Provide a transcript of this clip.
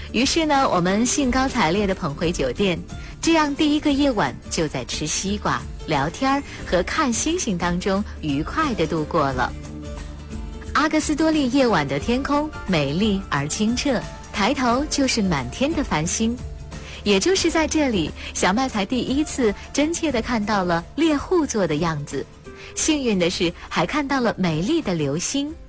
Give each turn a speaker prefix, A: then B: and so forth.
A: 于是呢，我们兴高采烈地捧回酒店，这样第一个夜晚就在吃西瓜、聊天和看星星当中愉快地度过了。阿格斯多利夜晚的天空美丽而清澈，抬头就是满天的繁星。也就是在这里，小麦才第一次真切地看到了猎户座的样子。幸运的是，还看到了美丽的流星。